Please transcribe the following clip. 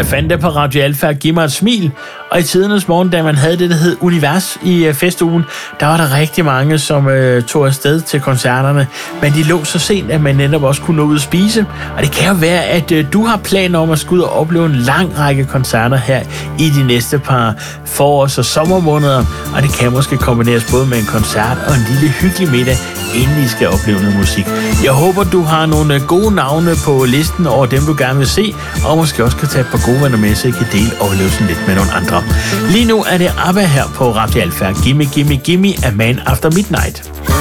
Elefante på Radio Alpha, giv mig et smil. Og i tidernes morgen, da man havde det, der hed Univers i festugen, der var der rigtig mange, som tog afsted til koncerterne. Men de lå så sent, at man netop også kunne nå ud at spise. Og det kan jo være, at du har planer om at skulle ud og opleve en lang række koncerter her i de næste par forårs- og sommermåneder. Og det kan måske kombineres både med en koncert og en lille hyggelig middag, inden I skal opleve noget musik. Jeg håber, du har nogle gode navne på listen over dem, du gerne vil se, og måske også kan tage et par gode venner med, så I kan dele oplevelsen lidt med nogle andre. Lige nu er det ABBA her på Radio Alpha. Gimme, gimme, gimme, A Man After Midnight.